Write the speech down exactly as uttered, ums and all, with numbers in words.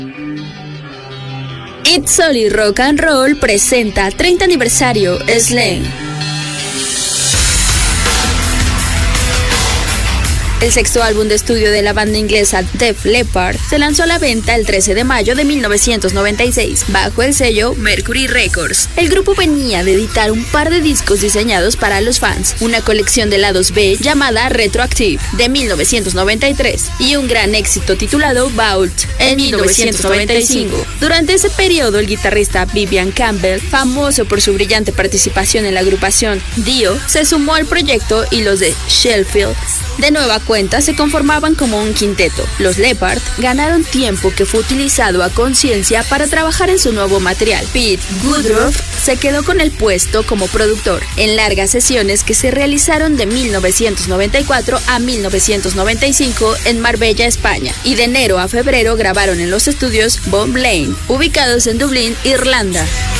It's Only Rock and Roll presenta treinta aniversario Slang. El sexto álbum de estudio de la banda inglesa Def Leppard se lanzó a la venta el trece de mayo de mil novecientos noventa y seis bajo el sello Mercury Records. El grupo venía de editar un par de discos diseñados para los fans, una colección de lados B llamada Retroactive de mil novecientos noventa y tres y un gran éxito titulado Vault en mil novecientos noventa y cinco. Durante ese periodo, el guitarrista Vivian Campbell, famoso por su brillante participación en la agrupación Dio, se sumó al proyecto y los de Sheffield de nueva cuenta se conformaban como un quinteto. Los Leppard ganaron tiempo que fue utilizado a conciencia para trabajar en su nuevo material. Pete Woodruff se quedó con el puesto como productor en largas sesiones que se realizaron de mil novecientos noventa y cuatro a mil novecientos noventa y cinco en Marbella, España, y de enero a febrero grabaron en los estudios Bomb Lane, ubicados en Dublín, Irlanda.